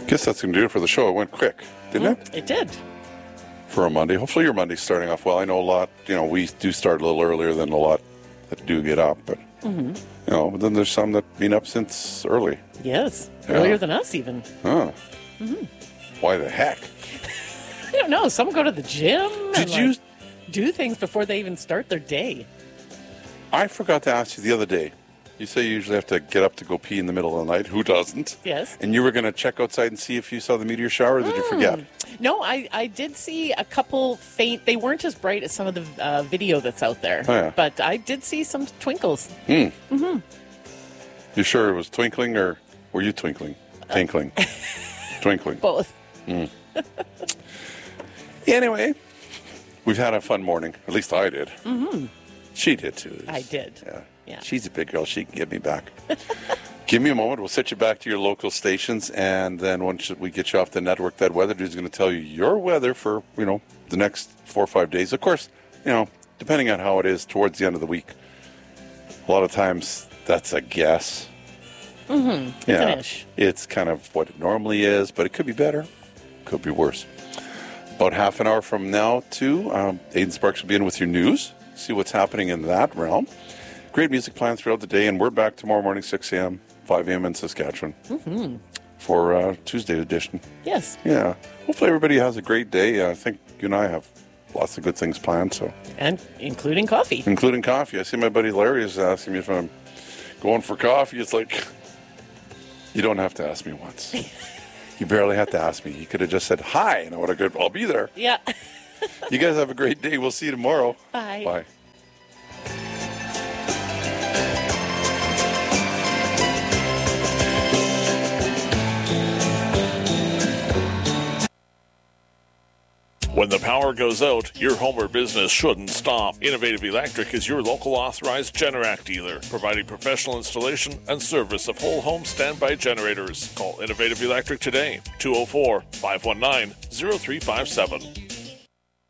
Guess that's going to do it for the show. It went quick, didn't it? It did. For a Monday. Hopefully your Monday's starting off well. I know a lot, we do start a little earlier than a lot that do get up, but, but then there's some that have been up since early. Yes. Earlier than us, even. Oh. Why the heck? I don't know. Some go to the gym. Did you do things before they even start their day? I forgot to ask you the other day. You say you usually have to get up to go pee in the middle of the night. Who doesn't? Yes. And you were going to check outside and see if you saw the meteor shower, or did you forget? No, I did see a couple faint. They weren't as bright as some of the video that's out there. Oh, yeah. But I did see some twinkles. You sure it was twinkling, or were you twinkling? Tinkling. Twinkling. Both. Anyway, we've had a fun morning. At least I did. She did, too. I did. Yeah. She's a big girl. She can get me back. Give me a moment. We'll set you back to your local stations, and then once we get you off the network, that weather dude's going to tell you your weather for, the next 4 or 5 days. Of course, depending on how it is towards the end of the week. A lot of times, that's a guess. Yeah, Finish. it's kind of what it normally is, but it could be better, could be worse. About half an hour from now, too, Aidan Sparks will be in with your news, see what's happening in that realm. Great music planned throughout the day, and we're back tomorrow morning, 6 a.m., 5 a.m. in Saskatchewan for Tuesday edition. Yes. Yeah. Hopefully everybody has a great day. I think you and I have lots of good things planned. So, And including coffee. including coffee. I see my buddy Larry is asking me if I'm going for coffee. It's like, you don't have to ask me once. You barely have to ask me. You could have just said hi, and I would have said, I'll be there. Yeah. You guys have a great day. We'll see you tomorrow. Bye. Bye. When the power goes out, your home or business shouldn't stop. Innovative Electric is your local authorized Generac dealer, providing professional installation and service of whole home standby generators. Call Innovative Electric today, 204-519-0357.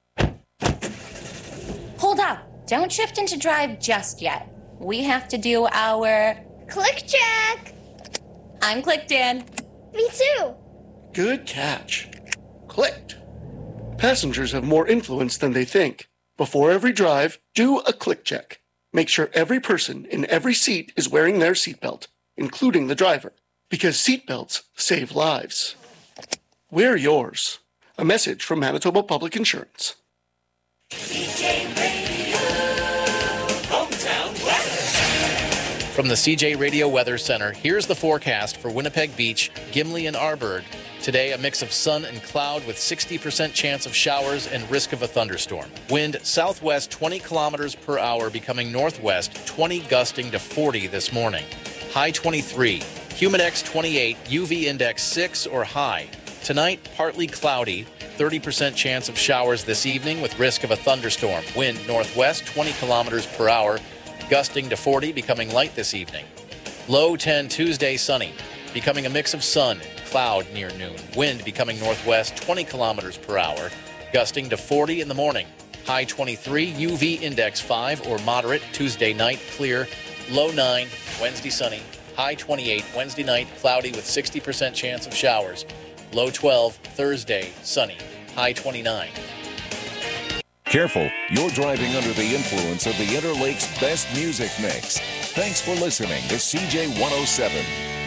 Hold up. Don't shift into drive just yet. We have to do our Click check. I'm clicked in. Me too. Good catch. Clicked. Passengers have more influence than they think. Before every drive, do a click check. Make sure every person in every seat is wearing their seatbelt, including the driver, because seatbelts save lives. Wear yours. A message from Manitoba Public Insurance. CJ Radio, hometown weather. From the CJ Radio Weather Center, here's the forecast for Winnipeg Beach, Gimli, and Arborg. Today, a mix of sun and cloud with 60% chance of showers and risk of a thunderstorm. Wind southwest 20 kilometers per hour, becoming northwest 20, gusting to 40 this morning. High 23. Humidex 28, UV index 6 or high. Tonight, partly cloudy. 30% chance of showers this evening with risk of a thunderstorm. Wind northwest 20 kilometers per hour, gusting to 40, becoming light this evening. Low 10 Tuesday, sunny, becoming a mix of sun, cloud near noon. Wind becoming northwest 20 kilometers per hour, gusting to 40 in the morning. High 23, UV index 5 or moderate. Tuesday night, clear. Low 9, Wednesday sunny. High 28, Wednesday night, cloudy with 60% chance of showers. Low 12, Thursday, sunny. High 29. Careful, you're driving under the influence of the Interlake's best music mix. Thanks for listening to CJ 107.